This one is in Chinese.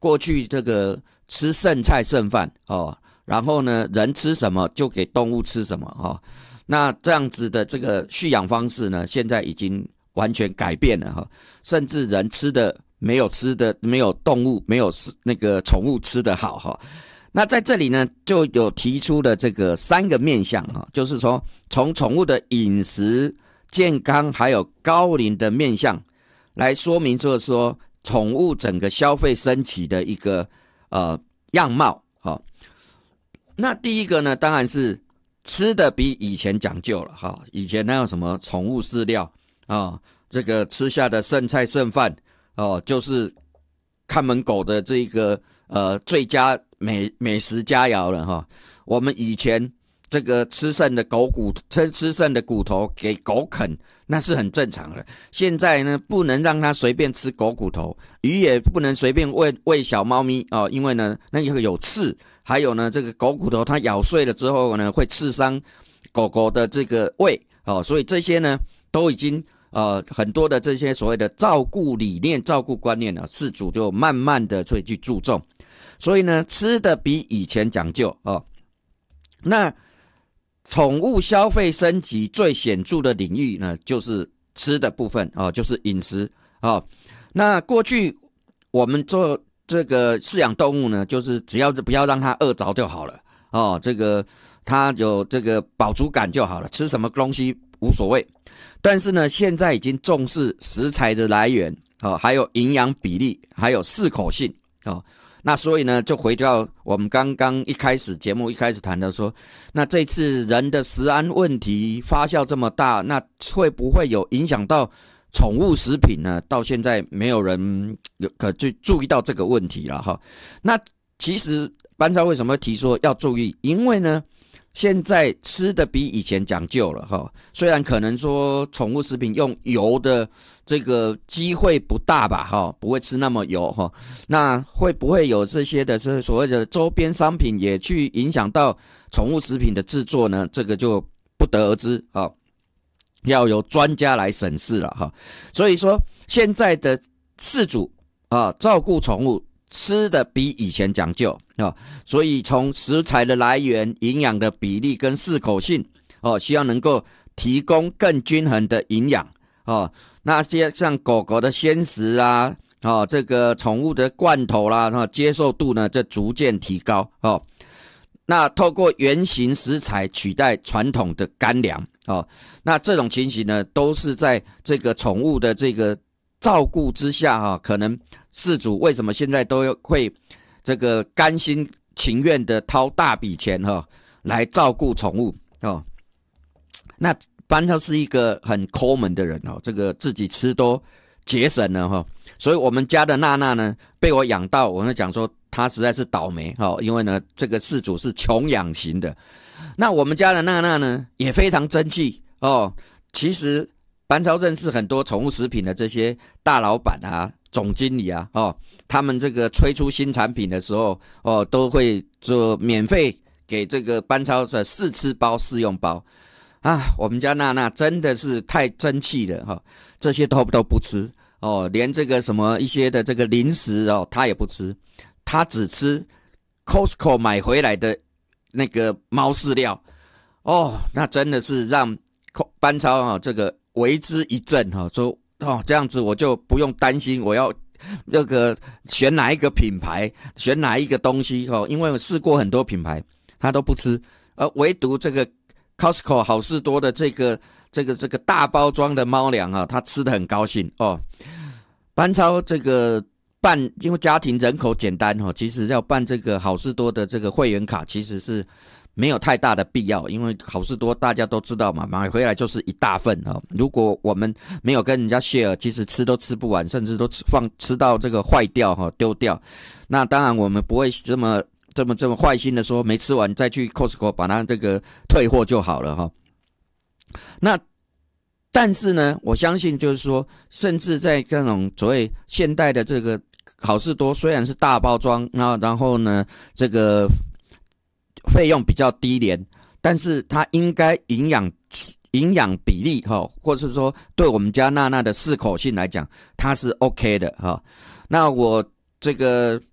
过去这个吃剩菜剩饭哦，然后呢人吃什么就给动物吃什么哦，那这样子的这个畜养方式呢，现在已经完全改变了哈，甚至人吃的没有动物没有那个宠物吃的好哈。那在这里呢，就有提出了这个3个面向哈，就是说从宠物的饮食、健康还有高龄的面向来说明，就是说宠物整个消费升级的一个样貌哈。那第一个呢，当然是吃的比以前讲究了哈，以前那有什么宠物饲料啊，这个吃下的剩菜剩饭哦，就是看门狗的这个最佳美食佳肴了哈。我们以前这个吃剩的骨头给狗啃，那是很正常的。现在呢，不能让它随便吃狗骨头，鱼也不能随便喂小猫咪哦，因为呢那个有刺，还有呢这个狗骨头它咬碎了之后呢，会刺伤狗狗的这个胃哦，所以这些呢都已经很多的这些所谓的照顾理念、照顾观念呢，饲主就慢慢的会去注重。所以呢，吃的比以前讲究哦。那宠物消费升级最显著的领域呢，就是吃的部分哦，就是饮食哦。那过去我们做这个饲养动物呢，就是只要不要让它饿着就好了哦，这个它有这个饱足感就好了，吃什么东西无所谓。但是呢，现在已经重视食材的来源哦，还有营养比例，还有适口性哦。那所以呢，就回到我们刚刚节目一开始谈的说，那这次人的食安问题发酵这么大，那会不会有影响到宠物食品呢？到现在没有人可去注意到这个问题了哈。那其实班超为什么会提说要注意？因为呢，现在吃的比以前讲究了哈，虽然可能说宠物食品用油的这个机会不大吧哈，不会吃那么油哈，那会不会有这些的这所谓的周边商品也去影响到宠物食品的制作呢？这个就不得而知啊，要由专家来审视了哈。所以说现在的饲主啊，照顾宠物吃的比以前讲究啊，所以从食材的来源、营养的比例跟适口性哦，希望能够提供更均衡的营养哦。那些像狗狗的鲜食啊，哦，这个宠物的罐头啦，接受度呢，这逐渐提高哦。那透过原型食材取代传统的干粮哦，那这种情形呢，都是在这个宠物的这个照顾之下哈，可能饲主为什么现在都会这个甘心情愿的掏大笔钱哈来照顾宠物哦？那班超是一个很抠门的人哦，这个自己吃都节省了哈，所以我们家的娜娜呢被我养到，我们讲说她实在是倒霉哈，因为呢这个饲主是穷养型的。那我们家的娜娜呢也非常争气哦，其实班超认识很多宠物食品的这些大老板啊、总经理啊，哦，他们这个推出新产品的时候，哦，都会做免费给这个班超的试吃包、试用包啊。我们家娜娜真的是太争气了哈，这些都不吃哦，连这个什么一些的这个零食哦，她也不吃，她只吃 Costco 买回来的那个猫饲料哦，那真的是让班超啊这个为之一振哈，说哦这样子我就不用担心我要那个选哪一个品牌，选哪一个东西哦，因为我试过很多品牌，他都不吃，而唯独这个 Costco 好事多的这个大包装的猫粮啊，他吃得很高兴哦。班超这个因为家庭人口简单哈，其实要办这个好事多的这个会员卡，其实是没有太大的必要，因为好事多大家都知道嘛，买回来就是一大份啊。如果我们没有跟人家 share， 其实吃都吃不完，甚至都吃到这个坏掉哈，丢掉。那当然我们不会这么坏心的说没吃完再去 Costco 把它这个退货就好了哈。那但是呢，我相信就是说，甚至在这种所谓现代的这个好事多，虽然是大包装，然后呢，这个费用比较低廉，但是它应该营养比例哈，或是说对我们家娜娜的适口性来讲，它是 OK 的哈。那我这个